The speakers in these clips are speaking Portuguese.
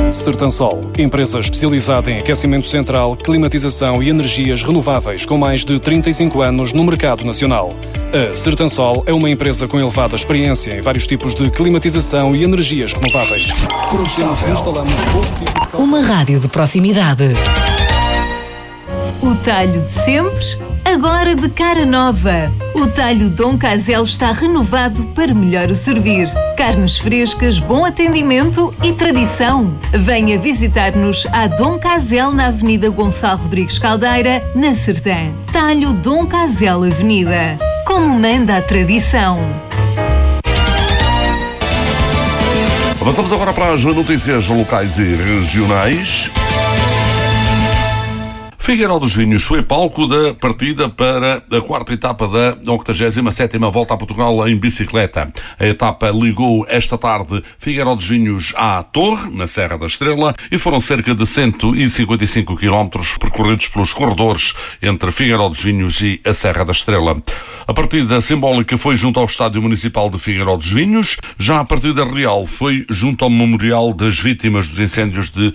Sertansol, empresa especializada em aquecimento central, climatização e energias renováveis com mais de 35 anos no mercado nacional. A Sertansol é uma empresa com elevada experiência em vários tipos de climatização e energias renováveis. Conhecemos e instalamos todo tipo de... Uma rádio de proximidade. O talho de sempre, agora de cara nova. O talho Dom Casel está renovado para melhor o servir. Carnes frescas, bom atendimento e tradição. Venha visitar-nos à Dom Casel na Avenida Gonçalo Rodrigues Caldeira, na Sertã. Talho Dom Casel Avenida. Como manda a tradição. Avançamos agora para as notícias locais e regionais. Figueiró dos Vinhos foi palco da partida para a quarta etapa da 87ª Volta a Portugal em bicicleta. A etapa ligou esta tarde Figueiró dos Vinhos à Torre, na Serra da Estrela, e foram cerca de 155 km percorridos pelos corredores entre Figueiró dos Vinhos e a Serra da Estrela. A partida simbólica foi junto ao Estádio Municipal de Figueiró dos Vinhos, já a partida real foi junto ao Memorial das Vítimas dos Incêndios de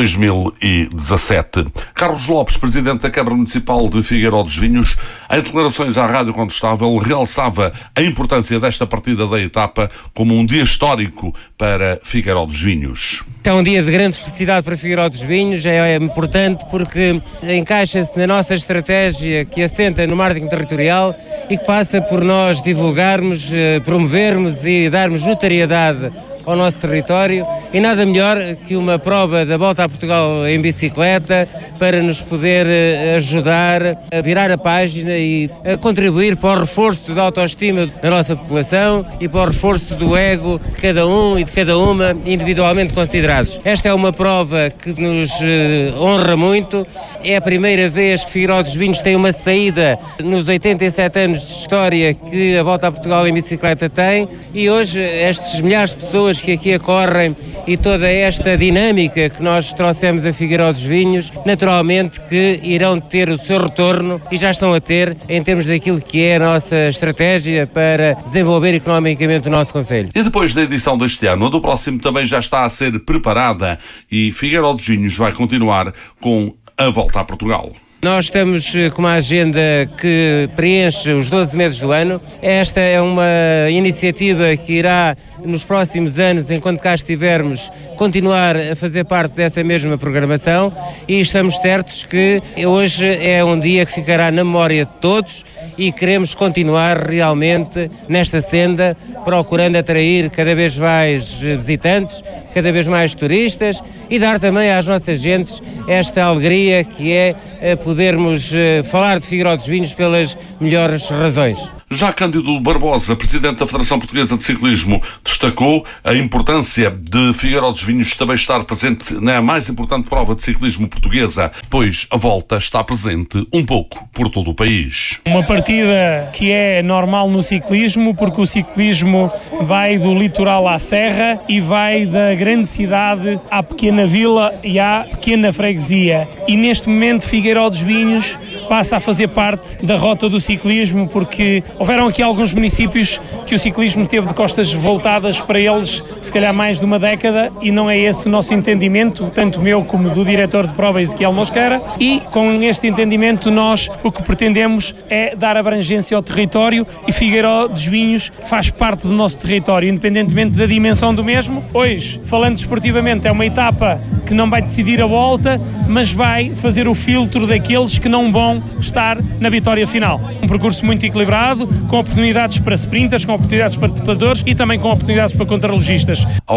2017. Carlos Lopes, presidente da Câmara Municipal de Figueiró dos Vinhos, em declarações à Rádio Contestável, realçava a importância desta partida da etapa como um dia histórico para Figueiró dos Vinhos. É um dia de grande felicidade para Figueiró dos Vinhos, é importante porque encaixa-se na nossa estratégia que assenta no marketing territorial e que passa por nós divulgarmos, promovermos e darmos notariedade ao nosso território, e nada melhor que uma prova da Volta a Portugal em bicicleta para nos poder ajudar a virar a página e a contribuir para o reforço da autoestima da nossa população e para o reforço do ego de cada um e de cada uma individualmente considerados. Esta é uma prova que nos honra muito. É a primeira vez que Figueiró dos Vinhos tem uma saída nos 87 anos de história que a Volta a Portugal em bicicleta tem, e hoje estes milhares de pessoas que aqui ocorrem e toda esta dinâmica que nós trouxemos a Figueiró dos Vinhos, naturalmente que irão ter o seu retorno e já estão a ter em termos daquilo que é a nossa estratégia para desenvolver economicamente o nosso concelho. E depois da edição deste ano, a do próximo também já está a ser preparada e Figueiró dos Vinhos vai continuar com a Volta a Portugal. Nós estamos com uma agenda que preenche os 12 meses do ano. Esta é uma iniciativa que irá, nos próximos anos, enquanto cá estivermos, continuar a fazer parte dessa mesma programação, e estamos certos que hoje é um dia que ficará na memória de todos e queremos continuar realmente nesta senda, procurando atrair cada vez mais visitantes, cada vez mais turistas e dar também às nossas gentes esta alegria que é podermos falar de Figueiró dos Vinhos pelas melhores razões. Já Cândido Barbosa, presidente da Federação Portuguesa de Ciclismo, destacou a importância de Figueiró dos Vinhos também estar presente na mais importante prova de ciclismo portuguesa, pois a volta está presente um pouco por todo o país. Uma partida que é normal no ciclismo, porque o ciclismo vai do litoral à serra e vai da grande cidade à pequena vila e à pequena freguesia. E neste momento Figueiró dos Vinhos passa a fazer parte da rota do ciclismo, porque houveram aqui alguns municípios que o ciclismo teve de costas voltadas para eles, se calhar mais de uma década, e não é esse o nosso entendimento, tanto meu como do diretor de prova Ezequiel Mosqueira, e com este entendimento nós o que pretendemos é dar abrangência ao território, e Figueiró dos Vinhos faz parte do nosso território, independentemente da dimensão do mesmo. Hoje, falando desportivamente, é uma etapa que não vai decidir a volta, mas vai fazer o filtro daqueles que não vão estar na vitória final. Um percurso muito equilibrado, com oportunidades para sprinters, com oportunidades para trepadores e também com oportunidades para contrarrelogistas. A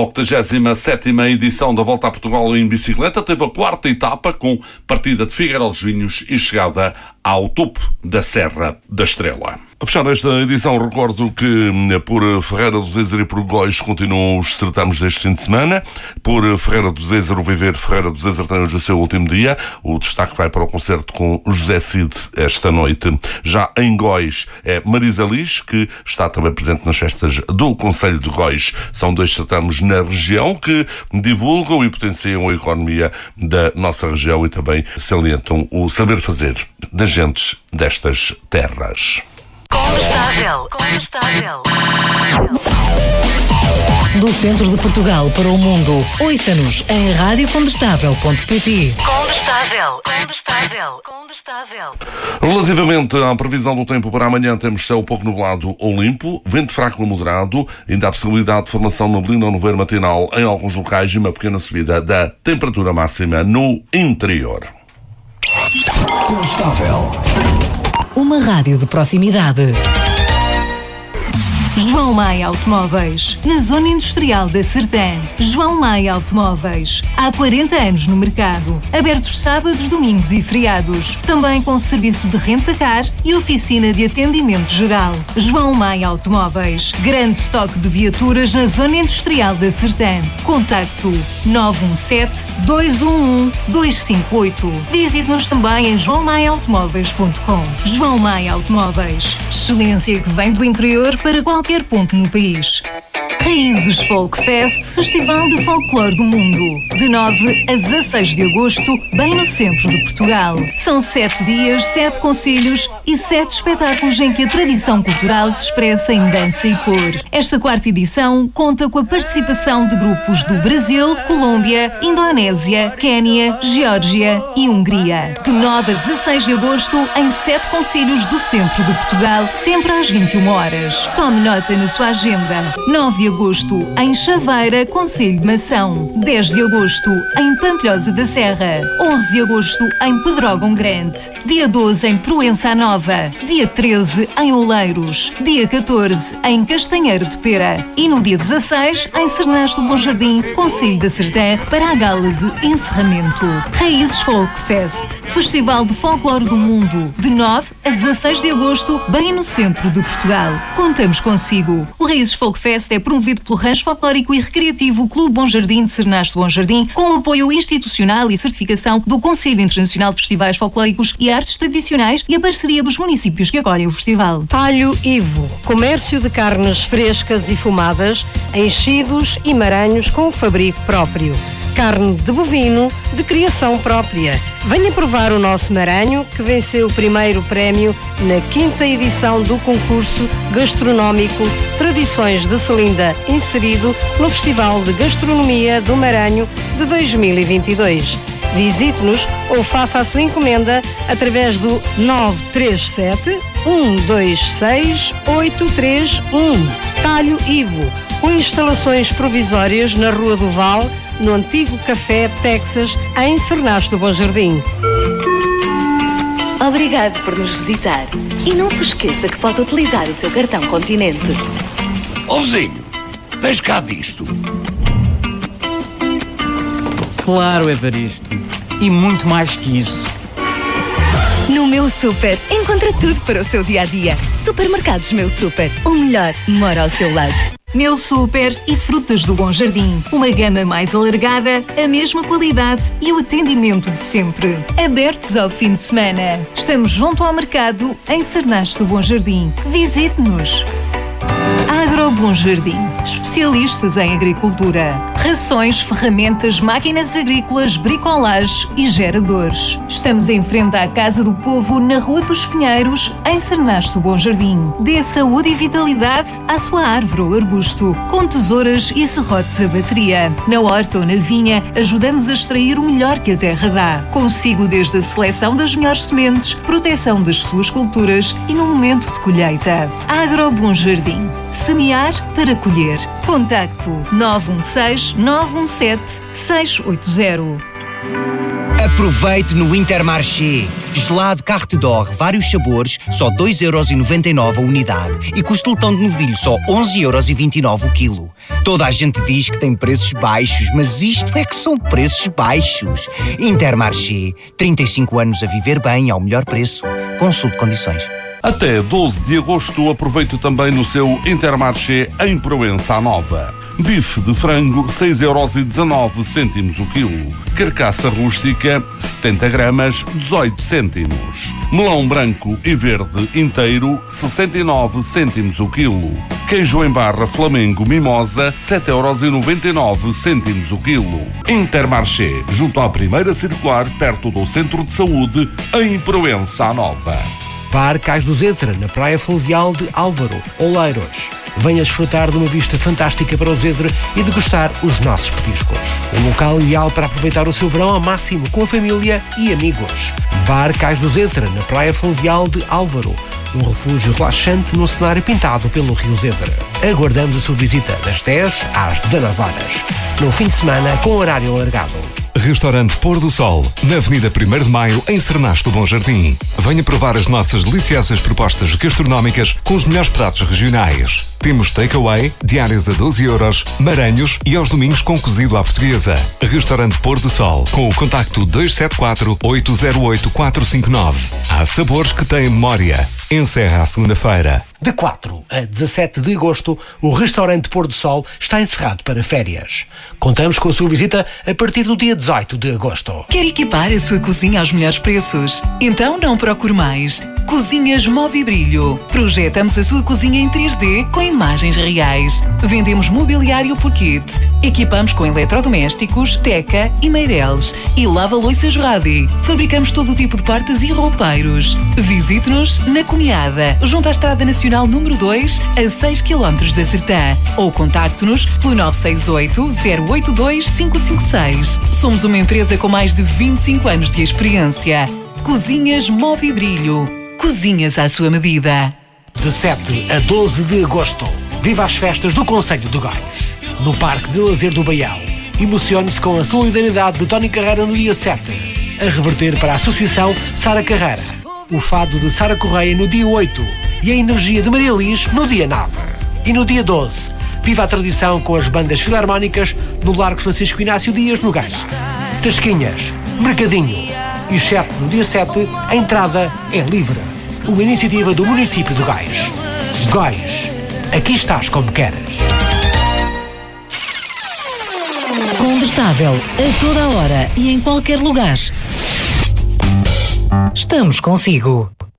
87ª edição da Volta a Portugal em bicicleta teve a quarta etapa com partida de Figueiró dos Vinhos e chegada ao topo da Serra da Estrela. A fechar esta edição, recordo que por Ferreira do Zézer e por Góis continuam os certames deste fim de semana. Por Ferreira do Zézer, o Viver Ferreira do Zézer tem hoje o seu último dia. O destaque vai para o concerto com José Cid esta noite. Já em Góis é Marisa Liz, que está também presente nas festas do Concelho de Góis. São dois certames na região que divulgam e potenciam a economia da nossa região e também salientam o saber fazer das gentes destas terras. Contestável. Do centro de Portugal para o mundo. Ouça-nos em radiocondestável.pt. Condestável. Relativamente à previsão do tempo para amanhã, temos céu pouco nublado ou limpo, vento fraco ou moderado, ainda há possibilidade de formação de neblina ou nevoeiro matinal em alguns locais e uma pequena subida da temperatura máxima no interior. Condestável. Uma rádio de proximidade. João Maia Automóveis, na Zona Industrial da Sertã. João Maia Automóveis, há 40 anos no mercado. Abertos sábados, domingos e feriados. Também com serviço de renta-car e oficina de atendimento geral. João Maia Automóveis, grande estoque de viaturas na Zona Industrial da Sertã. Contacto 917-211-258. Visite-nos também em joaomaiaautomóveis.com. João Maia Automóveis, excelência que vem do interior para qualquer ponto no país. Raízes Folk Fest, Festival de Folclore do Mundo. De 9 a 16 de agosto, bem no centro de Portugal. São 7 dias, 7 concelhos e 7 espetáculos em que a tradição cultural se expressa em dança e cor. Esta 4ª edição conta com a participação de grupos do Brasil, Colômbia, Indonésia, Quénia, Geórgia e Hungria. De 9 a 16 de agosto, em 7 concelhos do centro de Portugal, sempre às 21 horas. Tome nota na sua agenda. 9 de agosto, em Chaveira, Concelho de Mação. 10 de agosto, em Pampilhosa da Serra. 11 de agosto, em Pedrógão Grande. Dia 12, em Proença Nova. Dia 13, em Oleiros. Dia 14, em Castanheiro de Pera. E no dia 16, em Sernás do Bom Jardim, Concelho da Sertã, para a gala de encerramento. Raízes Folk Fest, Festival de Folclore do Mundo. De 9 a 16 de agosto, bem no centro de Portugal. Contamos consigo. O Raízes Folk Fest é promovido pelo Rancho Folclórico e Recreativo Clube Bom Jardim de Sernás do Bom Jardim, com o apoio institucional e certificação do Conselho Internacional de Festivais Folclóricos e Artes Tradicionais e a parceria dos municípios que acolhem o festival. Talho Ivo, comércio de carnes frescas e fumadas, enchidos e maranhos com o fabrico próprio. Carne de bovino de criação própria. Venha provar o nosso maranho, que venceu o primeiro prémio na 5ª edição do concurso gastronómico Tradições de Selinda, inserido no Festival de Gastronomia do Maranho de 2022. Visite-nos ou faça a sua encomenda através do 937 126 831. Talho Ivo, com instalações provisórias na Rua do Val, no antigo Café Texas, em Sernás do Bom Jardim. Obrigado por nos visitar. E não se esqueça que pode utilizar o seu cartão Continente. Ó vizinho, tens cá disto? Claro, Evaristo. E muito mais que isso. No Meu Super, encontra tudo para o seu dia-a-dia. Supermercados Meu Super. O melhor mora ao seu lado. Meu Super e Frutas do Bom Jardim. Uma gama mais alargada, a mesma qualidade e o atendimento de sempre. Abertos ao fim de semana. Estamos junto ao mercado, em Sernás do Bom Jardim. Visite-nos. Agro Bom Jardim. Especialistas em agricultura. Rações, ferramentas, máquinas agrícolas, bricolage e geradores. Estamos em frente à Casa do Povo, na Rua dos Pinheiros, em Sernás do Bom Jardim. Dê saúde e vitalidade à sua árvore ou arbusto, com tesouras e serrotes a bateria. Na horta ou na vinha, ajudamos a extrair o melhor que a terra dá. Consigo desde a seleção das melhores sementes, proteção das suas culturas e no momento de colheita. Agro Bom Jardim. Semear para colher. Contacto 916-917-680. Aproveite no Intermarché. Gelado Carte d'Or, vários sabores, só 2,99€ a unidade. E costeletão de novilho, só 11,29€ o quilo. Toda a gente diz que tem preços baixos, mas isto é que são preços baixos. Intermarché, 35 anos a viver bem ao melhor preço. Consulte condições. Até 12 de agosto, aproveite também no seu Intermarché em Proença Nova. Bife de frango, 6,19€ o quilo. Carcaça rústica, 70 gramas, 18 cêntimos. Melão branco e verde inteiro, 69 cêntimos o quilo. Queijo em barra Flamengo Mimosa, 7,99€ o quilo. Intermarché, junto à primeira circular, perto do Centro de Saúde, em Proença Nova. Bar Cais do Zézera, na Praia Fluvial de Álvaro, Oleiros. Venha desfrutar de uma vista fantástica para o Zezer e degustar os nossos petiscos. Um local ideal para aproveitar o seu verão ao máximo com a família e amigos. Bar Cais do Zezer, na Praia Fluvial de Álvaro. Um refúgio relaxante num cenário pintado pelo Rio Zezer. Aguardamos a sua visita das 10 às 19 horas. No fim de semana, com horário alargado. Restaurante Pôr do Sol, na Avenida 1º de Maio, em Cernache do Bom Jardim. Venha provar as nossas deliciosas propostas gastronómicas com os melhores pratos regionais. Temos takeaway, diárias a 12€, maranhos e aos domingos com cozido à portuguesa. Restaurante Pôr do Sol, com o contacto 274-808-459. Há sabores que têm memória. Encerra à segunda-feira. De 4 a 17 de agosto, o Restaurante Pôr do Sol está encerrado para férias. Contamos com a sua visita a partir do dia 18 de agosto. Quer equipar a sua cozinha aos melhores preços? Então não procure mais. Cozinhas Move e Brilho. Projetamos a sua cozinha em 3D com imagens reais. Vendemos mobiliário por kit. Equipamos com eletrodomésticos, Teca e Meireles. E lava-loiças Radi. Fabricamos todo o tipo de portas e roupeiros. Visite-nos na Cunhada, junto à Estrada Nacional número 2, a 6 km da Sertã. Ou contacte-nos pelo 968-082-556. Somos uma empresa com mais de 25 anos de experiência. Cozinhas Move e Brilho. Cozinhas à sua medida. De 7 a 12 de agosto, viva as festas do Concelho de Góis, no Parque de Lazer do Baião. Emocione-se com a solidariedade de Tony Carreira no dia 7, a reverter para a Associação Sara Carreira, o fado de Sara Correia no dia 8 e a energia de Maria Liz no dia 9. E no dia 12, viva a tradição com as bandas filarmónicas no Largo Francisco Inácio Dias, no Gaira. Tasquinhas, Mercadinho, exceto no dia 7, a entrada é livre. Uma iniciativa do município de Góis. Góis, aqui estás como queres. Condestável, a toda a hora e em qualquer lugar. Estamos consigo.